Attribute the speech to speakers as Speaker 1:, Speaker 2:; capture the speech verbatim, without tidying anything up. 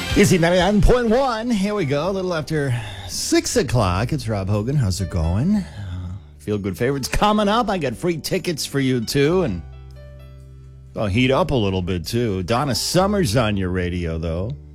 Speaker 1: Easy ninety-nine point one. Here we go. A little after six o'clock. It's Rob Hogan. How's it going? Uh, Feel Good Favorites coming up. I got free tickets for you, too. And I'll heat up a little bit, too. Donna Summer's on your radio, though.